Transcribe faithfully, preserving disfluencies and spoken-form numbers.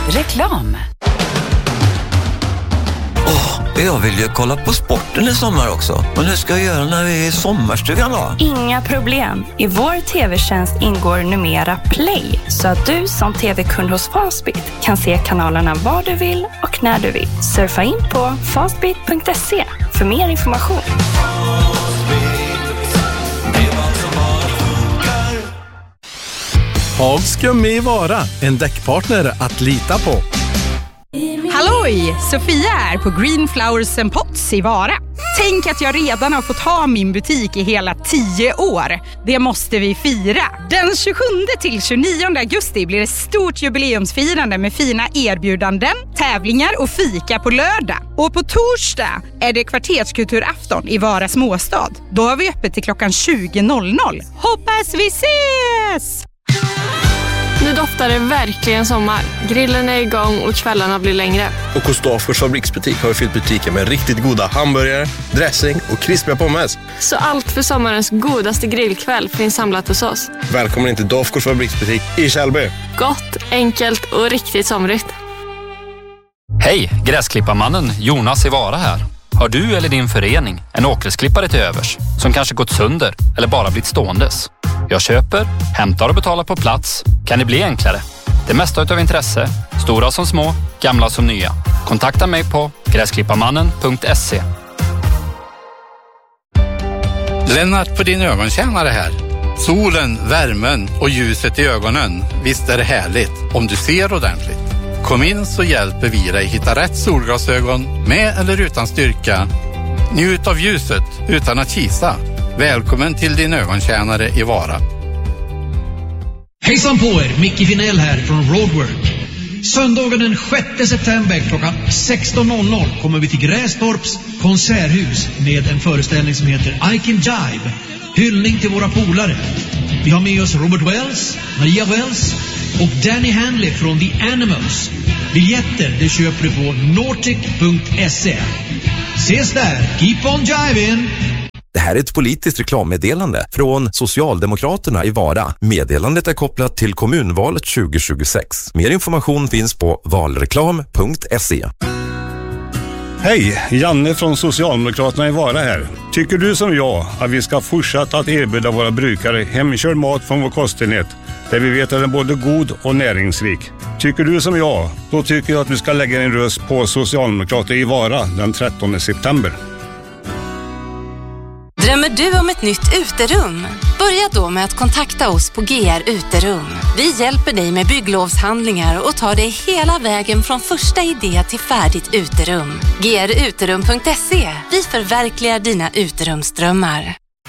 Reklam. Åh, jag vill ju kolla på sporten i sommar också. Men hur ska jag göra när vi är i sommarstugan då? Inga problem. I vår tv-tjänst ingår numera Play. Så att du som tv-kund hos Fastbit kan se kanalerna var du vill och när du vill. Surfa in på fastbit punkt se för mer information. Hagskum i Vara, en däckpartner att lita på. Halloj! Sofia är på Green Flowers and Pots i Vara. Tänk att jag redan har fått ha min butik i hela tio år. Det måste vi fira. Den tjugosjunde till tjugonionde augusti blir det stort jubileumsfirande med fina erbjudanden, tävlingar och fika på lördag. Och på torsdag är det kvarterskulturafton i Vara småstad. Då har vi öppet till klockan tjugo. Hoppas vi ses! Nu doftar det verkligen sommar. Grillen är igång och kvällarna blir längre. Och hos Dafgårds fabriksbutik har vi fyllt butiken med riktigt goda hamburgare, dressing och krispiga pommes. Så allt för sommarens godaste grillkväll finns samlat hos oss. Välkommen in till Dafgårds fabriksbutik i Kjellby. Gott, enkelt och riktigt somrigt. Hej, gräsklipparmannen Jonas i Vara här. Har du eller din förening en åkgräsklippare till övers som kanske gått sönder eller bara blivit ståendes? Jag köper, hämtar och betalar på plats. Kan det bli enklare? Det mesta utav intresse, stora som små, gamla som nya. Kontakta mig på gräsklipparmannen punkt se. Lennart på din ögontjänare här. Solen, värmen och ljuset i ögonen. Visst är det härligt om du ser ordentligt. Kom in så hjälper vi dig hitta rätt solglasögon med eller utan styrka. Njut av ljuset utan att kisa. Välkommen till din ögontjänare i Vara. Hejsan på er, Micke Finell här från Roadwork. Söndagen den sjätte september klockan sexton kommer vi till Grästorps konserthus med en föreställning som heter I Can Jive. Hyllning till våra polare. Vi har med oss Robert Wells, Maria Wells och Danny Hanley från The Animals. Biljetter det köper du på nortic punkt se. Ses där, keep on jiving! Det här är ett politiskt reklammeddelande från Socialdemokraterna i Vara. Meddelandet är kopplat till kommunvalet tjugo tjugosex. Mer information finns på valreklam punkt se. Hej, Janne från Socialdemokraterna i Vara här. Tycker du som jag att vi ska fortsätta att erbjuda våra brukare hemkörd mat från vår kostenhet, där vi vet att den är både god och näringsrik? Tycker du som jag, då tycker jag att vi ska lägga en röst på Socialdemokraterna i Vara den trettonde september. Drömmer du om ett nytt uterum? Börja då med att kontakta oss på G R Uterum. Vi hjälper dig med bygglovshandlingar och tar dig hela vägen från första idé till färdigt uterum. G R uterum punkt se. Vi förverkligar dina uterumsdrömmar.